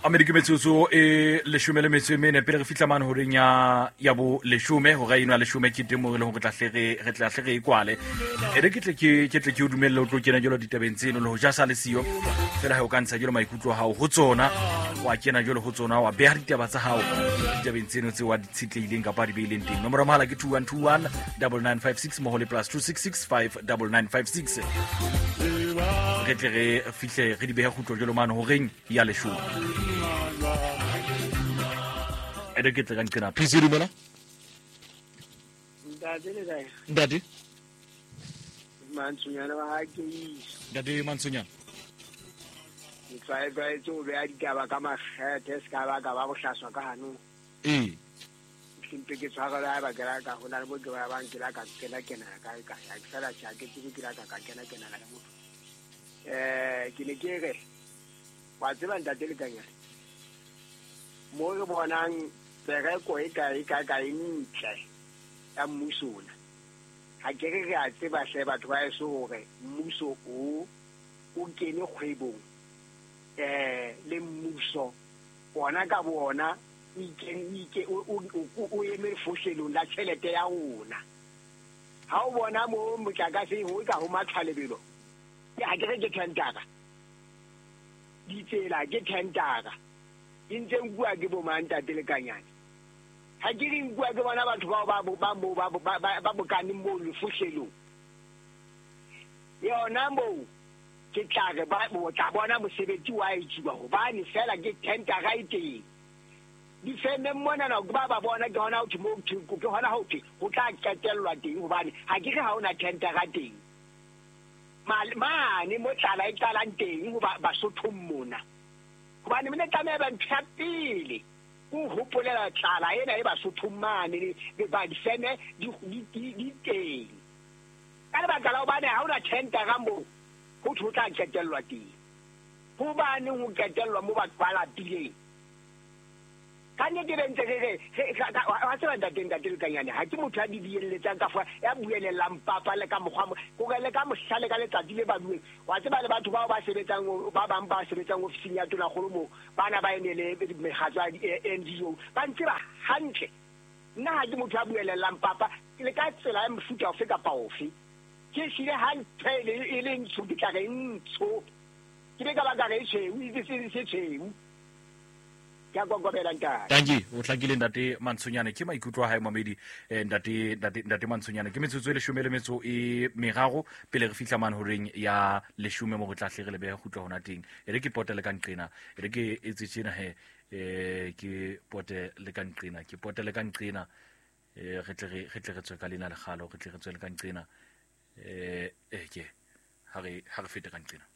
Amerika metsotso leshome le metso e mene pele re fihla mane horeng ya bo leshome ho ga eno leshome ke temo re le hore re tla hle re ikwale ere ke tle ke o dumelle o tlo kena jalo ditabeng tseno le ho ja sa le siyo fela ha o ka ntsha jalo maikutlo a hao ho tsona wa kena jalo ho tsona wa beha ditaba tsa hao ditabeng tseno tse wa di tshitlehileng kapa di beileng teng nomoro ya mohala ke 2121 9956 mo hole plus 2665 9956 re tle re fihle re di beha khutlo jalo mane ho reng ya leshome ere ke tle ka nqena phisi dumela ndadi Mansunyana wa ha ke ndadi Mansunyana tsae tso be a ditaba ka makgethe ska ba ka ba bohlaswa ka hano ke tshwara ba ka hona le boke ba bang ke la ka kena ka ya ke sala tsa ke ke la ka kena la motho ke ne ke re wa tseba ntate le kanya mo re bonang bereko e ka ntle ya mmusona ha ke re a tseba hle batho ba eso hore mmuso o kene kgwebong le mmuso bona ka bona o eme fohlelong la tšhelete ya rona ha o bona mo motlakase ho ka ho matlhalebelo ha ke re ke tentara ditsela ke tentara intse ngwa ke bo manta telekanyana ha ke re ngwa ke bona batho ba bokane mo le fohlelong yona mo ke tla re ba tla bona mosebetsi wa ithuba hobane fela ke tentara iteng di feme mona na ba bona ke hona ho thimo ke hona ho thi ho tla qetellwa teng hobane ha ke re ha ona tentara teng mane mo tsala e tsala teng ho ba Basotho mona hobane mene tlameha ba ntshapile o hopolela tsala ena e Basotho mane le ba difene di teng ka ba ka la hobane ha ona tentara mo ho tla qetellwa teng hobane ho qetellwa mo batho ba lapileng kanye ke bentse wa tseba ntate le kanyane ha ke motho a di dieletsang ka fa ya buelelang papa le ka mokgwa go le ka mohlale ka letsatsi le ba bueng wa tseba le batho ba sebetsang ba bang ba sebetsang ofising ya tona golo mo bana ba ene le megatsa NGO ba ntse ba hantle nna ha ke motho a buelelang papa le ka tsela ya mofuta ofe kapa ofe ke sile hantle e le ntso ke tla re ntso ke be ka ba ka re tshweu e se tshweu tangi o tlakile ntate Mantshunyane ke maikutlo a hae mamedi ntate Mantshunyane ke metsotso e leshome le metso e meraro pele re fihla mane horeng ya leshome mo go tla hle re le beha khutlo hona teng ere ke potele ka nqena ere ke etse tjena ke potele ka nqena re tle re tswe ka lena le galo re tle re tswe le ka nqena ke ha re fete ka nqena